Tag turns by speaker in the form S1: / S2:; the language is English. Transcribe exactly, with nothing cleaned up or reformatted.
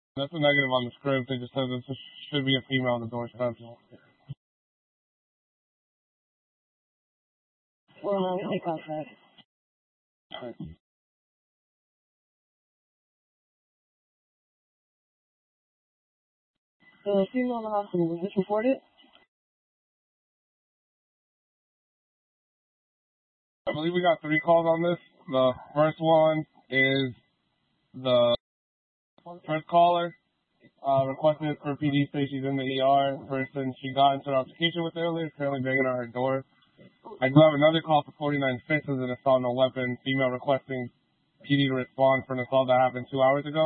S1: That's a negative on the script. They just said there should be a female on the doorstep.
S2: Well, no, we take off that.
S1: Right.
S2: The female in the hospital, was this reported?
S1: I believe we got three calls on this. The first one is the first caller uh, requested for P D, say she's in the E R. Person she got into an altercation with earlier is currently banging on her door. I do have another call for forty-nine Fifth as an assault no weapon. Female requesting P D to respond for an assault that happened two hours ago.